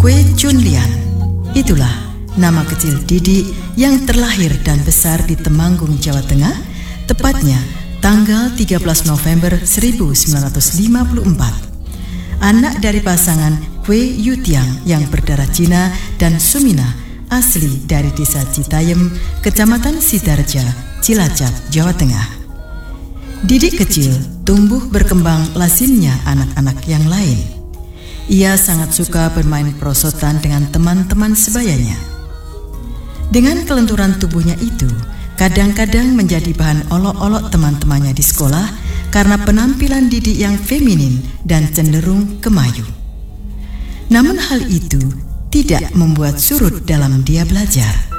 Kwe Chunlian. Itulah nama kecil Didi yang terlahir dan besar di Temanggung, Jawa Tengah, tepatnya tanggal 13 November 1954. Anak dari pasangan Kwe Yutiang yang berdarah Cina dan Sumina asli dari desa Citayem, Kecamatan Sidarja, Cilacap, Jawa Tengah. Didi kecil tumbuh berkembang lazimnya anak-anak yang lain. Ia sangat suka bermain perosotan dengan teman-teman sebayanya. Dengan kelenturan tubuhnya itu, kadang-kadang menjadi bahan olok-olok teman-temannya di sekolah karena penampilan Didi yang feminin dan cenderung kemayu. Namun hal itu tidak membuat surut dalam dia belajar.